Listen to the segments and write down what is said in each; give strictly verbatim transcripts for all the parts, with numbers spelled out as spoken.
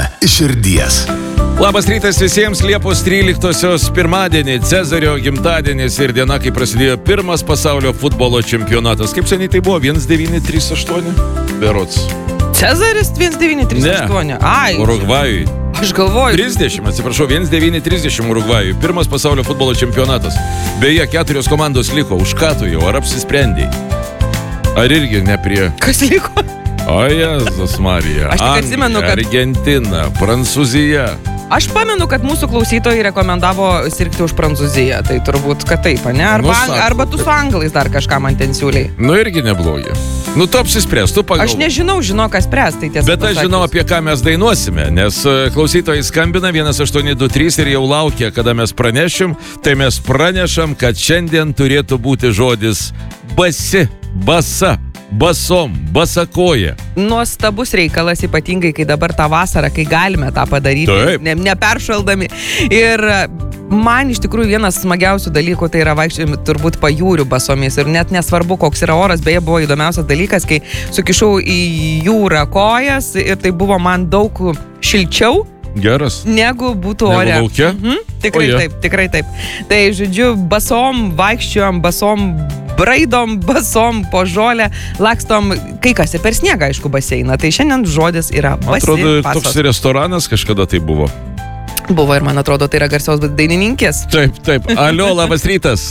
iš širdies. Labas rytas visiems, Liepos tryliktosios pirmadienį, Cezario gimtadienis ir diena, kai prasidėjo pirmas pasaulio futbolo čempionatas. Kaip seniai tai buvo? vienas devyni trys aštuoni? Berods. Cezaris vienas devyni trys aštuoni? Ai. Urugvajui. Aš galvoju. trisdešimt, atsiprašau, vienas devyni trisdešimt Urugvajui. Pirmas pasaulio futbolo čempionatas. Beje, keturios komandos liko. Už ką tu jau? Ar apsisprendėjai? Ar irgi ne prie... Kas liko? O, Jėzus Marija. Aš tik atsimenu, kad... Argentina, Prancūzija. Aš pamenu, kad mūsų klausytojai rekomendavo sirgti už Prancūziją. Tai turbūt, kad taip, ne? Arba, Nu, sako. arba tu su anglais dar kažką man ten siūliai. Nu, irgi neblogi. Nu, tu apsispręs, tu pagalvoji. Aš nežinau, žinau, kas spręs, tai tiesa. Bet aš žinau, apie ką mes dainuosime, nes e, klausytojai skambina vienas aštuoni du trys ir jau laukia, kada mes pranešim. Tai mes pranešam, kad šiandien turėtų būti žodis basi, basa. Basom, basakoja. Nuostabus reikalas, ypatingai, kai dabar tą vasarą, kai galime tą padaryti, ne, neperšaldami. Ir man iš tikrųjų vienas smagiausių dalykų tai yra vaikščiojami turbūt pajūrių basomis. Ir net nesvarbu, koks yra oras. Beje, buvo įdomiausias dalykas, kai sukišau į jūrą kojas ir tai buvo man daug šilčiau. Geras. Negu būtų Negu ore. lauke? Mhm, tikrai O, taip, tikrai taip. Tai, žodžiu, basom vaikščiojom, basom braidom, basom po žolę, lakstom, kai kas ir per sniegą, aišku, baseiną. Tai šiandien žodis yra basi. Atrodo, pasos. toks restoranas kažkada tai buvo. Buvo ir, man atrodo, tai yra garsiaus dainininkės. Taip, taip. Alio, labas rytas.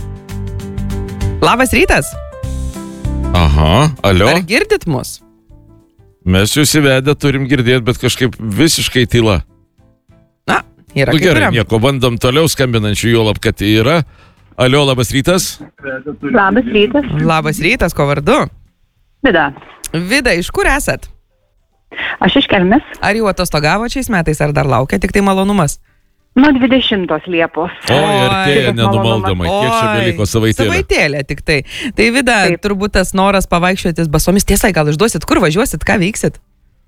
Labas rytas. Aha, alio. Ar girdit mus? Mes jūs įvedę turim girdėti, bet kažkaip visiškai tyla. Na, yra Nu kaip gerai, yra. nieko, bandom toliau skambinančių, juolab, kad yra. Alio, labas rytas. Labas rytas. Labas rytas, ko vardu? Vida. Vida, iš kur esat? Aš iš Kelmės. Ar jau atostogavo šiais metais, ar dar laukia tik tai malonumas? Nuo dvidešimtos Liepos. O, artėja Oi. nenumaldomai. Kiek čia beliko savaitėlė? Savaitėlė tik tai. Tai Vida, Taip. turbūt tas noras pavaikščiotis basomis. Tiesa, gal išduosit, kur važiuosit, ką veiksit?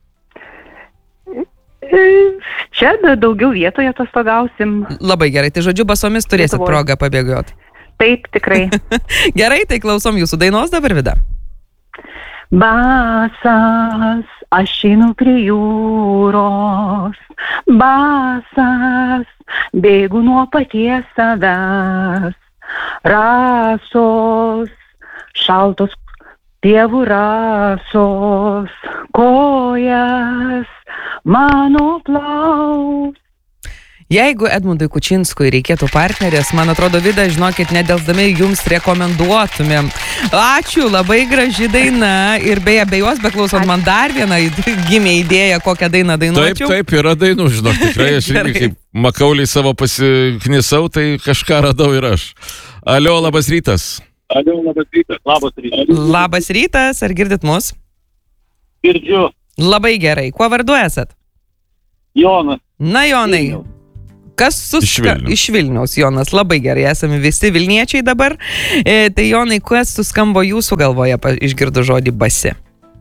Čia da- daugiau vietoje atostogausim. Labai gerai, tai žodžiu, basomis turėsit Lietuvoj. progą pabėgioti. Taip, tikrai. Gerai, tai klausom jūsų dainos dabar, Vida. Basas, aš einu prie jūros. Basas, bėgu nuo paties savęs. Rasos, šaltos pievų rasos. Kojas, mano plaus. Jeigu Edmundui Kučinskui reikėtų partnerės, man atrodo, Vida, žinokit, nedelsdami jums rekomenduotumėm. Ačiū, labai graži daina. Ir beje, be jos beklausant, man dar viena gimė idėja, kokią dainą Taip, dainuočiau. taip, yra dainų, žinok, tikrai aš irgi Gerai. kaip makauliai savo pasiknisau, tai kažką radau ir aš. Alio, labas rytas. Alio, labas rytas. Labas rytas. Labas rytas, ar girdit mus? Girdžiu. Labai gerai. Kuo vardu esat? Jonas. Na, Jonai. Vilniaus. Kas sus... Iš Vilniaus. Iš Vilniaus, Jonas. Labai gerai, esame visi Vilniečiai dabar. E, tai, Jonai, kas suskambo jūsų galvoje, pa- išgirdu žodį basi?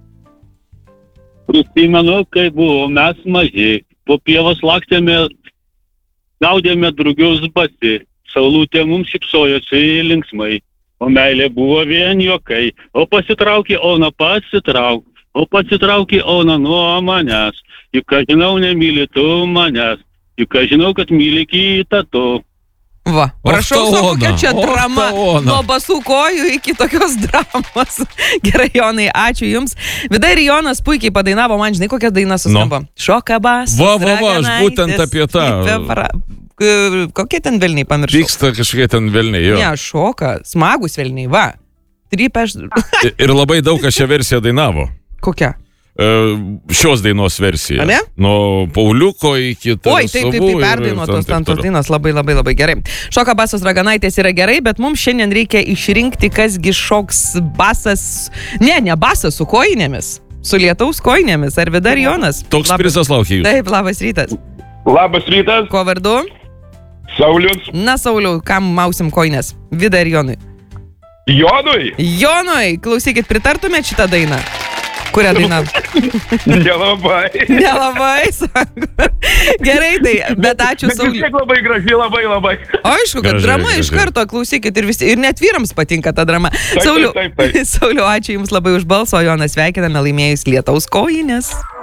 Prisimenu, kai buvome mes maži. Po pievas lakstėme, gaudėme drugius basi. Saulutė mums šypsojosi linksmai. O meilė buvo vien juokai. O pasitraukė Ona, pasitrauk. O pasitraukė Ona nuo manęs. Juk aš žinau, nemyli tu manęs. Juk aš žinau, kad myli kitą tu. Va, prašau, ta savo, kokia Ona, čia och, ta drama. Ona. Nuo basų kojų iki tokios dramos. Gerai, Jonai, ačiū jums. Vida ir Jonas puikiai padainavo, man žinai, kokia daina suskamba. No. Šoka basas. Va, va, va, aš būtent apie tą. Kokie ten velniai, pamiršau. Vyksta kažkokie ten velniai, jo. Ne, šoka, smagus velniai, va. Trypeš. Ir- Ir labai daug kas šią versiją dainavo. Kokia? E, šios dainos versija. Ane? Nuo Pauliuko iki... Oi, taip, taip, taip, perdainuotos ten tos dainos, labai, labai, labai gerai. Šoka basas raganaitės yra gerai, bet mums šiandien reikia išrinkti, kasgi šoks basas, ne, ne basas, su kojinėmis, su lietaus kojinėmis, ar Vida ir Jonas? Toks Labas- prizas laukia jūsų. Taip, labas rytas. Labas rytas, Ko vardu? Saulius. Na, Sauliau, kam mausim kojinės? Vida ir Jonui. Jonui? Jonui, klausykit, pritartumėt šitą dainą? Kurią dainą? Nelabai. Nelabai, sako. Gerai, tai, bet ačiū Bet vis Sauliui. tiek labai graži, labai, labai. Aišku, kad Gražiai, drama iš gražiai. karto, klausykit, ir, visi, ir net vyrams patinka ta drama. taip, Sauliau, taip, taip. Sauliau, ačiū Jums labai už balsą, o Jonas sveikiname laimėjus lietaus kojinės.